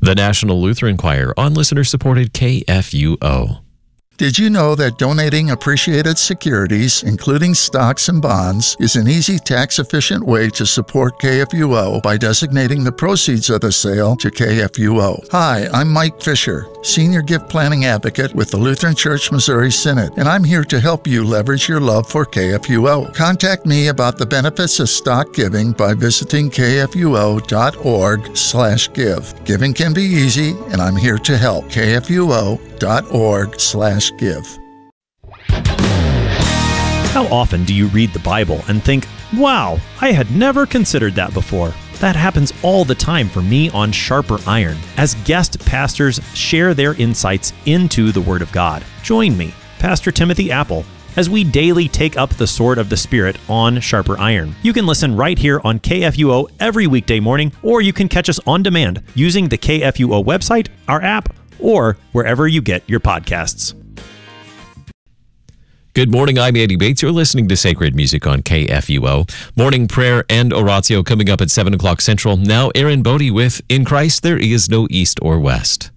The National Lutheran Choir on listener-supported KFUO. Did you know that donating appreciated securities, including stocks and bonds, is an easy, tax-efficient way to support KFUO by designating the proceeds of the sale to KFUO? Hi, I'm Mike Fisher, Senior Gift Planning Advocate with the Lutheran Church Missouri Synod, and I'm here to help you leverage your love for KFUO. Contact me about the benefits of stock giving by visiting kfuo.org/give. Giving can be easy, and I'm here to help. kfuo.org/give. How often do you read the Bible and think, wow, I had never considered that before? That happens all the time for me on Sharper Iron, as guest pastors share their insights into the Word of God. Join me, Pastor Timothy Apple, as we daily take up the sword of the Spirit on Sharper Iron. You can listen right here on KFUO every weekday morning, or you can catch us on demand using the KFUO website, our app, or wherever you get your podcasts. Good morning, I'm Andy Bates. You're listening to Sacred Music on KFUO. Morning prayer and oratio coming up at 7 o'clock Central. Now Aaron Bodie with In Christ There Is No East or West.